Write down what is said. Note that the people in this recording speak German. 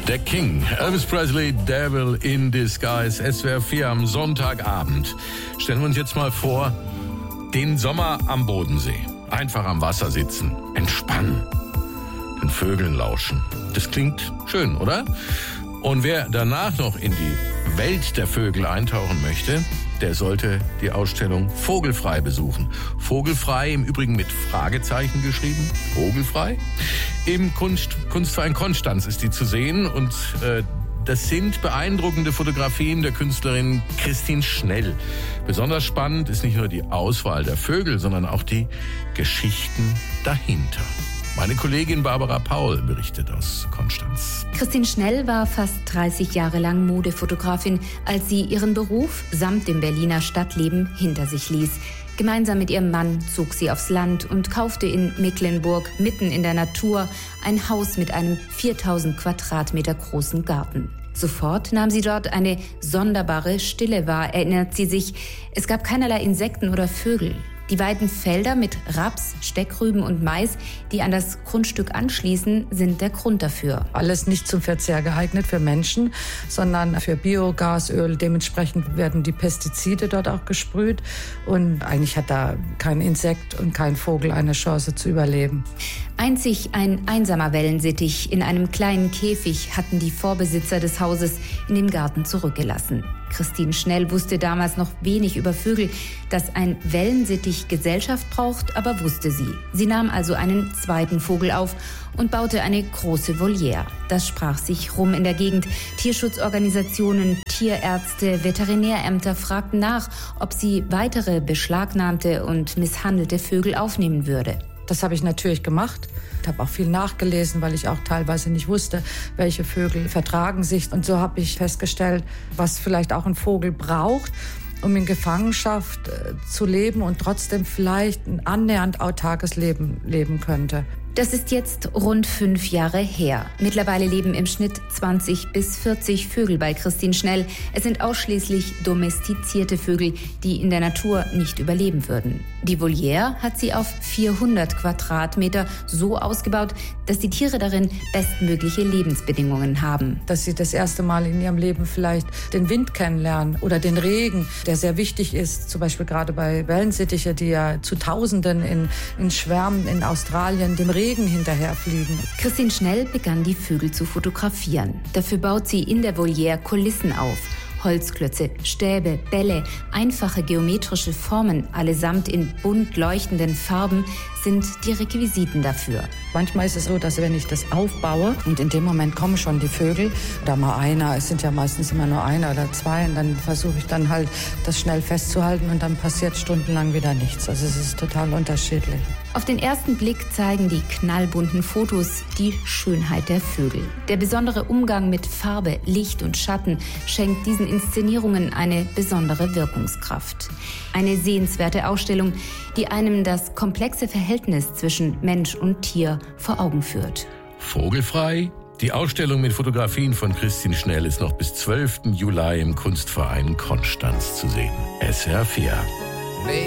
Der King, Elvis Presley, Devil in Disguise, SWR 4 am Sonntagabend. Stellen wir uns jetzt mal vor, den Sommer am Bodensee. Einfach am Wasser sitzen, entspannen, den Vögeln lauschen. Das klingt schön, oder? Und wer danach noch in die Welt der Vögel eintauchen möchte, der sollte die Ausstellung Vogelfrei besuchen. Vogelfrei, im Übrigen mit Fragezeichen geschrieben. Vogelfrei. Im Kunstverein Konstanz ist die zu sehen. Und das sind beeindruckende Fotografien der Künstlerin Christine Schnell. Besonders spannend ist nicht nur die Auswahl der Vögel, sondern auch die Geschichten dahinter. Meine Kollegin Barbara Paul berichtet aus Konstanz. Christine Schnell war fast 30 Jahre lang Modefotografin, als sie ihren Beruf samt dem Berliner Stadtleben hinter sich ließ. Gemeinsam mit ihrem Mann zog sie aufs Land und kaufte in Mecklenburg mitten in der Natur ein Haus mit einem 4000 Quadratmeter großen Garten. Sofort nahm sie dort eine sonderbare Stille wahr, erinnert sie sich. Es gab keinerlei Insekten oder Vögel. Die weiten Felder mit Raps, Steckrüben und Mais, die an das Grundstück anschließen, sind der Grund dafür. Alles nicht zum Verzehr geeignet für Menschen, sondern für Biogasöl. Dementsprechend werden die Pestizide dort auch gesprüht. Und eigentlich hat da kein Insekt und kein Vogel eine Chance zu überleben. Einzig ein einsamer Wellensittich in einem kleinen Käfig hatten die Vorbesitzer des Hauses in den Garten zurückgelassen. Christine Schnell wusste damals noch wenig über Vögel. Dass ein Wellensittich Gesellschaft braucht, aber wusste sie. Sie nahm also einen zweiten Vogel auf und baute eine große Voliere. Das sprach sich rum in der Gegend. Tierschutzorganisationen, Tierärzte, Veterinärämter fragten nach, ob sie weitere beschlagnahmte und misshandelte Vögel aufnehmen würde. Das habe ich natürlich gemacht. Ich habe auch viel nachgelesen, weil ich auch teilweise nicht wusste, welche Vögel vertragen sich. Und so habe ich festgestellt, was vielleicht auch ein Vogel braucht, um in Gefangenschaft zu leben und trotzdem vielleicht ein annähernd autarkes Leben leben könnte. Das ist jetzt rund 5 Jahre her. Mittlerweile leben im Schnitt 20 bis 40 Vögel bei Christine Schnell. Es sind ausschließlich domestizierte Vögel, die in der Natur nicht überleben würden. Die Voliere hat sie auf 400 Quadratmeter so ausgebaut, dass die Tiere darin bestmögliche Lebensbedingungen haben. Dass sie das erste Mal in ihrem Leben vielleicht den Wind kennenlernen oder den Regen, der sehr wichtig ist, zum Beispiel gerade bei Wellensittiche, die ja zu Tausenden in Schwärmen in Australien dem Regen hinterherfliegen. Christine Schnell begann, die Vögel zu fotografieren. Dafür baut sie in der Voliere Kulissen auf. Holzklötze, Stäbe, Bälle, einfache geometrische Formen, allesamt in bunt leuchtenden Farben, sind die Requisiten dafür. Manchmal ist es so, dass wenn ich das aufbaue und in dem Moment kommen schon die Vögel, oder mal einer, es sind ja meistens immer nur einer oder zwei, und dann versuche ich dann halt, das schnell festzuhalten und dann passiert stundenlang wieder nichts. Also es ist total unterschiedlich. Auf den ersten Blick zeigen die knallbunten Fotos die Schönheit der Vögel. Der besondere Umgang mit Farbe, Licht und Schatten schenkt diesen Inszenierungen eine besondere Wirkungskraft. Eine sehenswerte Ausstellung, die einem das komplexe Verhältnis zwischen Mensch und Tier vor Augen führt. Vogelfrei? Die Ausstellung mit Fotografien von Christine Schnell ist noch bis 12. Juli im Kunstverein Konstanz zu sehen. SWR 4.